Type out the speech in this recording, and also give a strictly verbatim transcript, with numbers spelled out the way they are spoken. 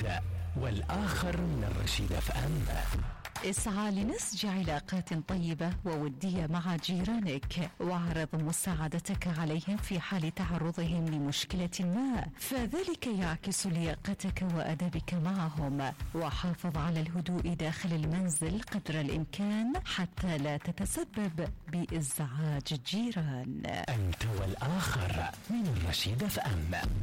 أنت والآخر من الرشيد اف ام. اسعى لنسج علاقات طيبة وودية مع جيرانك، واعرض مساعدتك عليهم في حال تعرضهم لمشكلة ما، فذلك يعكس لياقتك وأدبك معهم. وحافظ على الهدوء داخل المنزل قدر الإمكان حتى لا تتسبب بإزعاج الجيران. أنت والآخر من الرشيد اف ام.